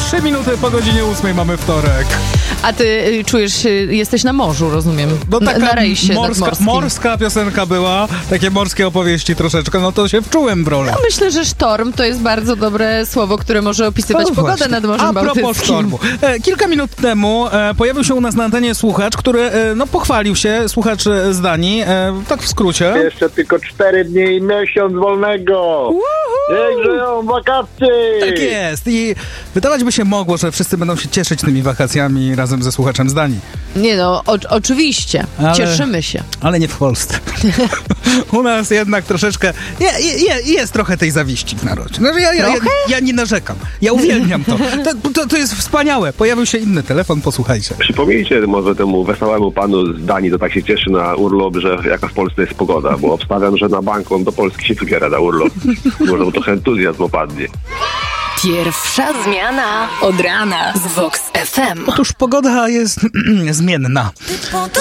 3 minuty po godzinie 8 mamy wtorek. A ty czujesz, jesteś na morzu, rozumiem? No taka na rejsie morska piosenka była, takie morskie opowieści troszeczkę, no to się wczułem w rolę. No myślę, że sztorm to jest bardzo dobre słowo, które może opisywać pogodę nad Morzem Bałtyckim. A propos sztormu. Kilka minut temu pojawił się u nas na antenie słuchacz, który pochwalił się, słuchacz z Danii, tak w skrócie. Jeszcze tylko 4 dni i miesiąc wolnego. Niech żyją wakacje. Tak jest. I wydawać by się mogło, że wszyscy będą się cieszyć tymi wakacjami razem ze słuchaczem z Danii. Nie no, oczywiście. Cieszymy się. Ale nie w Polsce. U nas jednak troszeczkę jest trochę tej zawiści w narodzie. No, ja nie narzekam. Ja uwielbiam to. To jest wspaniałe. Pojawił się inny telefon, posłuchajcie. Przypomnijcie może temu wesołemu panu z Danii, to tak się cieszy na urlop, że jaka w Polsce jest pogoda, bo obstawiam, że na bank on do Polski się wybiera na urlop. Może mu trochę entuzjazm opadnie. Pierwsza zmiana od rana z Vox FM. Otóż pogoda jest zmienna.